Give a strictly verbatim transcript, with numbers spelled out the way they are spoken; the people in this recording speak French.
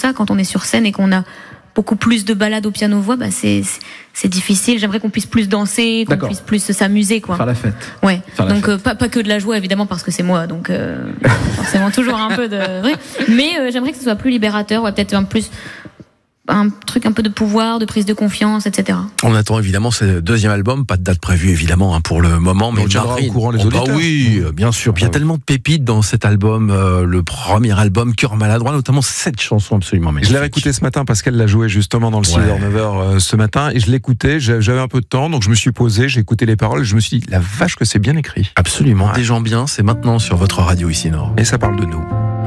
ça. Quand on est sur scène et qu'on a beaucoup plus de balades au piano-voix, bah c'est, c'est, c'est difficile. J'aimerais qu'on puisse plus danser, qu'on D'accord. puisse plus s'amuser, quoi. Faire la fête. Ouais. Faire la Donc fête. euh, pas, pas que de la joie, évidemment, parce que c'est moi, donc euh, forcément toujours un peu de... Ouais. Mais euh, j'aimerais que ce soit plus libérateur, ouais, peut-être un plus... un truc un peu de pouvoir, de prise de confiance, et cetera. On attend évidemment ce deuxième album, pas de date prévue évidemment hein, pour le moment, mais on tiendra Marine, au courant les oh, bah auditeurs. oui, bien sûr. Puis il y a tellement de pépites dans cet album, euh, le premier album Cœur maladroit, notamment cette chanson absolument magnifique. Je l'ai réécouté ce matin, Pascal l'a joué justement dans le six heures neuf heures euh, ce matin, et je l'écoutais, j'avais un peu de temps, donc je me suis posé, j'ai écouté les paroles, je me suis dit, la vache que c'est bien écrit. Absolument, des gens bien, c'est maintenant sur votre radio ici Nord. Et ça parle de nous.